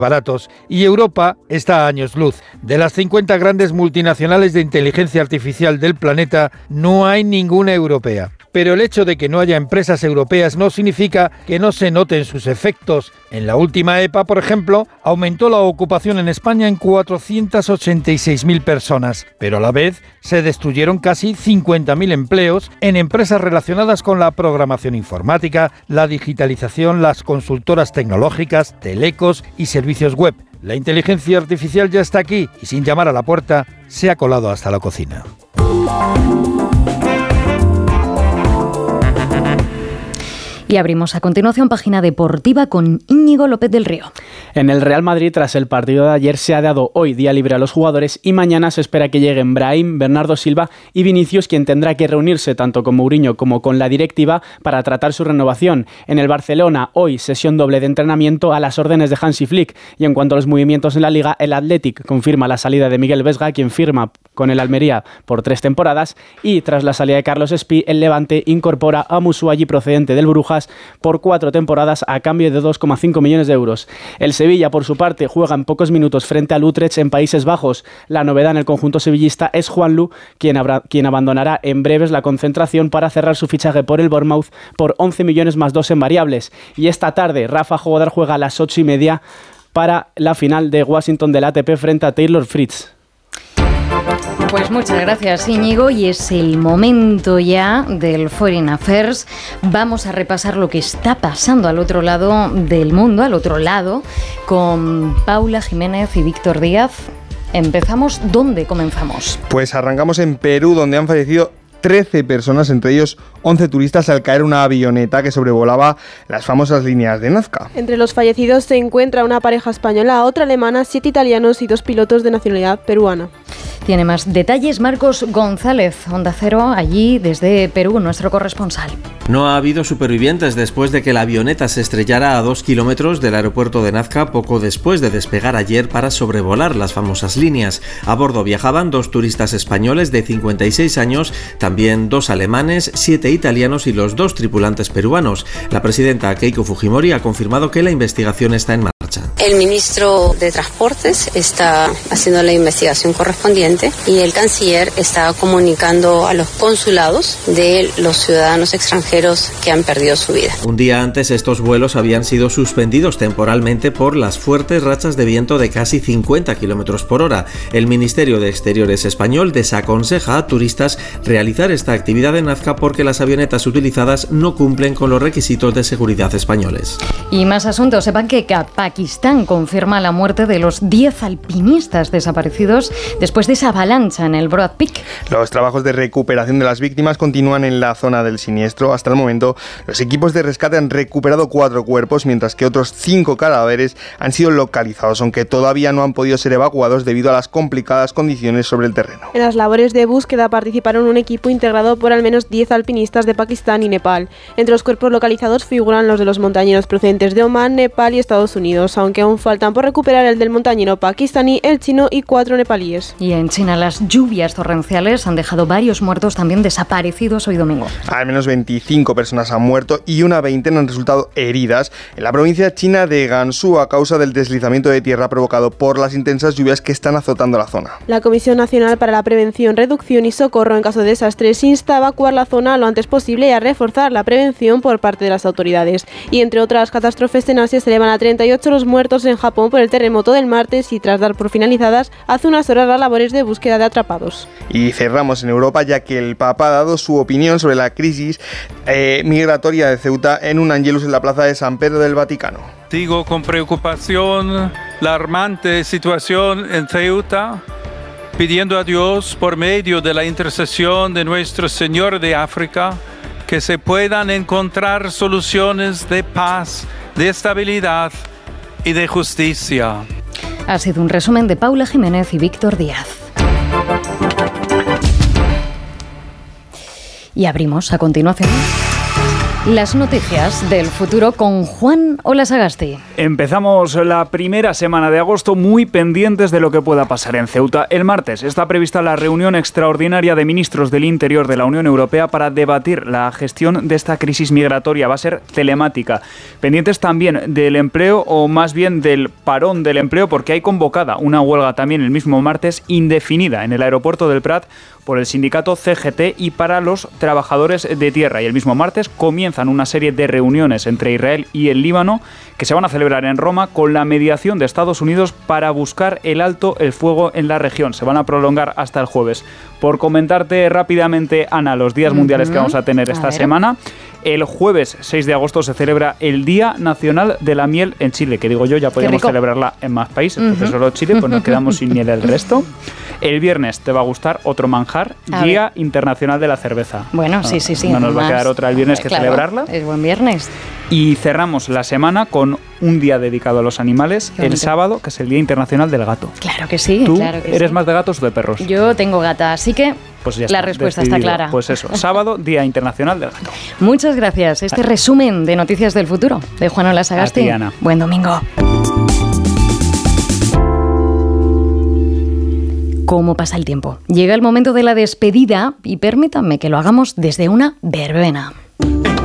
baratos, y Europa está a años luz. De las 50 grandes multinacionales de inteligencia artificial del planeta, no hay ninguna europea. Pero el hecho de que no haya empresas europeas no significa que no se noten sus efectos. En la última EPA, por ejemplo, aumentó la ocupación en España en 486.000 personas, pero a la vez se destruyeron casi 50.000 empleos en empresas relacionadas con la programación informática, la digitalización, las consultoras tecnológicas, telecos y servicios web. La inteligencia artificial ya está aquí y, sin llamar a la puerta, se ha colado hasta la cocina. Y abrimos a continuación página deportiva con Íñigo López del Río. En el Real Madrid, tras el partido de ayer, se ha dado hoy día libre a los jugadores y mañana se espera que lleguen Brahim, Bernardo Silva y Vinicius, quien tendrá que reunirse tanto con Mourinho como con la directiva para tratar su renovación. En el Barcelona, hoy sesión doble de entrenamiento a las órdenes de Hansi Flick. Y en cuanto a los movimientos en la Liga, el Athletic confirma la salida de Miguel Vesga, quien firma con el Almería por 3 temporadas. Y tras la salida de Carlos Espí, el Levante incorpora a Musuayi, procedente del Brujas, por 4 temporadas a cambio de 2,5 millones de euros. El Sevilla, por su parte, juega en pocos minutos frente al Utrecht en Países Bajos. La novedad en el conjunto sevillista es Juanlu, quien abandonará en breves la concentración para cerrar su fichaje por el Bournemouth por 11 millones más 2 en variables. Y esta tarde, Rafa Jogodar juega a las 8:30 para la final de Washington del ATP frente a Taylor Fritz. Pues muchas gracias, Íñigo, y es el momento ya del Foreign Affairs. Vamos a repasar lo que está pasando al otro lado del mundo, al otro lado, con Paula Jiménez y Víctor Díaz. Empezamos. ¿Dónde comenzamos? Pues arrancamos en Perú, donde han fallecido 13 personas, entre ellos 11 turistas, al caer una avioneta que sobrevolaba las famosas líneas de Nazca. Entre los fallecidos se encuentra una pareja española, otra alemana, 7 italianos y 2 pilotos de nacionalidad peruana. Tiene más detalles Marcos González, Onda Cero, allí desde Perú, nuestro corresponsal. No ha habido supervivientes después de que la avioneta se estrellara a 2 kilómetros del aeropuerto de Nazca poco después de despegar ayer para sobrevolar las famosas líneas. A bordo viajaban 2 turistas españoles de 56 años, también 2 alemanes, 7 italianos y los 2 tripulantes peruanos. La presidenta Keiko Fujimori ha confirmado que la investigación está en marcha. El ministro de Transportes está haciendo la investigación correspondiente y el canciller está comunicando a los consulados de los ciudadanos extranjeros que han perdido su vida. Un día antes, estos vuelos habían sido suspendidos temporalmente por las fuertes rachas de viento de casi 50 km por hora. El Ministerio de Exteriores español desaconseja a turistas realizar esta actividad en Nazca porque las avionetas utilizadas no cumplen con los requisitos de seguridad españoles. Y más asuntos. Sepan que Pakistán confirma la muerte de los 10 alpinistas desaparecidos después de esa avalancha en el Broad Peak. Los trabajos de recuperación de las víctimas continúan en la zona del siniestro. Hasta el momento, los equipos de rescate han recuperado 4 cuerpos, mientras que otros 5 cadáveres han sido localizados, aunque todavía no han podido ser evacuados debido a las complicadas condiciones sobre el terreno. En las labores de búsqueda participaron un equipo integrado por al menos 10 alpinistas de Pakistán y Nepal. Entre los cuerpos localizados figuran los de los montañeros procedentes de Omán, Nepal y Estados Unidos, aunque aún faltan por recuperar el del montañero pakistaní, el chino y 4 nepalíes. Y en China las lluvias torrenciales han dejado varios muertos también desaparecidos hoy domingo. Al menos 25 personas han muerto y una veintena han resultado heridas en la provincia china de Gansu a causa del deslizamiento de tierra provocado por las intensas lluvias que están azotando la zona. La Comisión Nacional para la Prevención, Reducción y Socorro en caso de desastres insta a evacuar la zona lo antes posible y a reforzar la prevención por parte de las autoridades. Y entre otras catástrofes en Asia, se elevan a 38 los muertos en Japón por el terremoto del martes y tras dar por finalizadas hace unas horas las labores de búsqueda de atrapados. Y cerramos en Europa, ya que el Papa ha dado su opinión sobre la crisis migratoria de Ceuta en un Angelus en la plaza de San Pedro del Vaticano. Sigo con preocupación la alarmante situación en Ceuta, pidiendo a Dios, por medio de la intercesión de Nuestro Señor de África, que se puedan encontrar soluciones de paz, de estabilidad y de justicia. Ha sido un resumen de Paula Jiménez y Víctor Díaz. Y abrimos a continuación Las noticias del futuro con Juan Olasagasti. Empezamos la primera semana de agosto muy pendientes de lo que pueda pasar en Ceuta. El martes está prevista la reunión extraordinaria de ministros del Interior de la Unión Europea para debatir la gestión de esta crisis migratoria. Va a ser telemática. Pendientes también del empleo, o más bien del parón del empleo, porque hay convocada una huelga también el mismo martes indefinida en el aeropuerto del Prat por el sindicato CGT y para los trabajadores de tierra. Y el mismo martes comienzan una serie de reuniones entre Israel y el Líbano que se van a celebrar en Roma con la mediación de Estados Unidos para buscar el alto el fuego en la región. Se van a prolongar hasta el jueves. Por comentarte rápidamente, Ana, los días mundiales que vamos a tener esta semana. El jueves 6 de agosto se celebra el Día Nacional de la Miel en Chile, que digo yo, ya podríamos celebrarla en más países, porque solo Chile, pues nos quedamos sin miel el resto. El viernes te va a gustar otro manjar, Día Internacional de la Cerveza. Bueno, sí. No nos va a quedar otra el viernes que celebrarla. Es buen viernes. Y cerramos la semana con un día dedicado a los animales, el sábado, que es el Día Internacional del Gato. Claro que sí. ¿Tú claro que eres más de gatos o de perros? Yo tengo gata, así que pues ya la respuesta está clara. Pues eso, sábado, Día Internacional del Gato. Muchas gracias. Este resumen de Noticias del Futuro de Juan Olasagasti. Buen domingo. ¿Cómo pasa el tiempo? Llega el momento de la despedida y permítanme que lo hagamos desde una verbena.